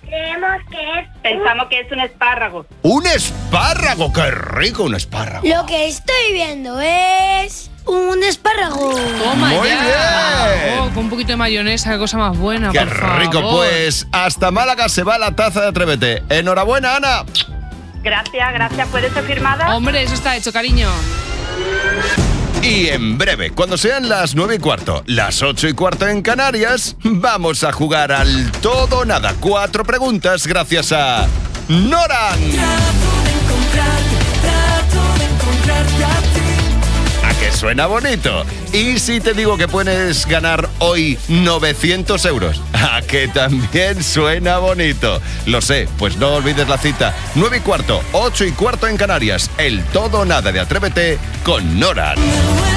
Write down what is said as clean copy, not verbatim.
Pensamos que es un espárrago. ¡Un espárrago! ¡Qué rico un espárrago! Lo que estoy viendo es un espárrago. Toma Muy ya. bien. Oh, con un poquito de mayonesa, qué cosa más buena, ¡Qué por favor. rico! Pues hasta Málaga se va la taza de Atrévete. ¡Enhorabuena, Ana! Gracias. ¿Puede ser firmada? Hombre, eso está hecho, cariño. Y en breve, cuando sean las 9:15, las 8:15 en Canarias, vamos a jugar al todo o nada. 4 preguntas gracias a Noran. ¿A que suena bonito? Y si te digo que puedes ganar hoy 900 euros, ¿a que también suena bonito? Lo sé, pues no olvides la cita. 9:15, 8:15 en Canarias. El todo o nada de Atrévete con Noran.